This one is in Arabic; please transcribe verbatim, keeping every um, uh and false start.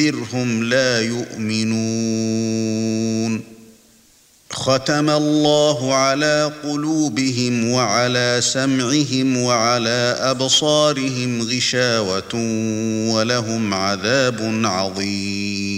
هم لا يؤمنون ختم الله على قلوبهم وعلى سمعهم وعلى أبصارهم غشاوة ولهم عذاب عظيم